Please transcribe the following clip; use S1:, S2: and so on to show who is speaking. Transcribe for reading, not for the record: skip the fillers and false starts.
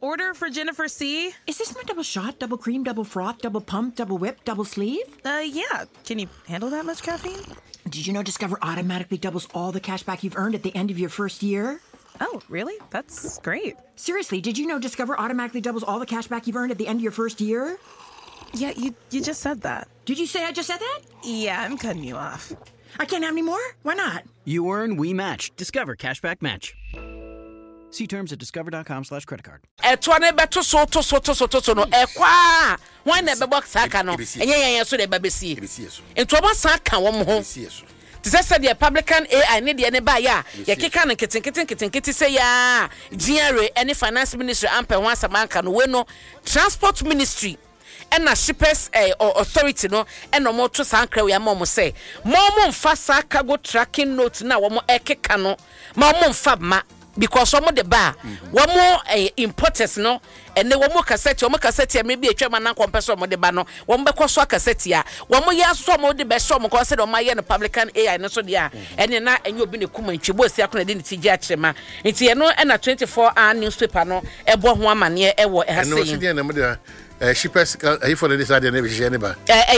S1: order for Jennifer C.
S2: Is this my double shot, double cream, double froth, double pump, double whip, double sleeve?
S1: Yeah. Can you handle that much caffeine?
S2: Did you know Discover automatically doubles all the cash back you've earned at the end of your first year?
S1: Oh, really? That's great.
S2: Seriously, did you know Discover automatically doubles all the cash back you've earned at the end of your first year?
S1: Yeah, you just said that.
S2: Did you say I just said that?
S1: Yeah, I'm cutting you off.
S2: I can't have any more? Why not?
S3: You earn, we match. Discover Cashback Match. See terms at discover.com/creditcard.
S4: Etwane beto so no ekwa why na be box aka no enye so de babesi ento ba saka wo mo ho tise the Republican AI ne de ne ba ya ye keka no keten say ya GRA any finance ministry ampe ho asamanka no we no transport ministry and na shippers authority no and no mo to sankra we am say mo mfa saka go tracking note na wo mo ekeka no mo mfa ma because some of the bar one more importers no and they one more cassette maybe a chairman and compressor of the banner one because cassette ya one more year some of the best some because on my year Republican AI no so dia and then and you've been a kuman chibo sia kuna didn't see jachema it's you know and a 24-hour newspaper no e bo ho amane e wo e ha say
S5: shippers for the decide never